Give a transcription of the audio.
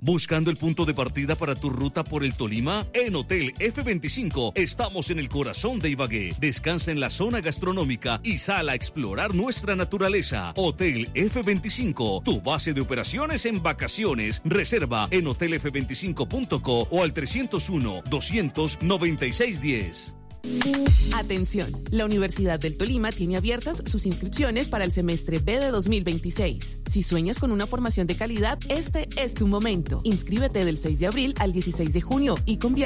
¿Buscando el punto de partida para tu ruta por el Tolima? En Hotel F25 estamos en el corazón de Ibagué. Descansa en la zona gastronómica y sal a explorar nuestra naturaleza. Hotel F25, tu base de operaciones en vacaciones. Reserva en hotelf25.co o al 301-296-10. Atención, la Universidad del Tolima tiene abiertas sus inscripciones para el semestre B de 2026. Si sueñas con una formación de calidad, este es tu momento. Inscríbete del 6 de abril al 16 de junio y convierte